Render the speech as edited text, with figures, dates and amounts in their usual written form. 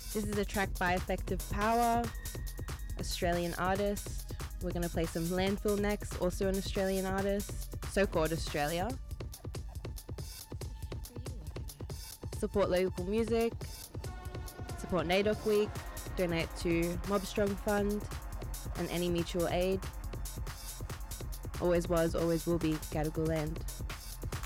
This is a track by Effective Power, Australian artist. We're going to play some Landfill next, also an Australian artist, so-called Australia. Support local music, support NAIDOC Week, donate to Mobstrong Fund and any mutual aid. Always was, always will be Gadigal land.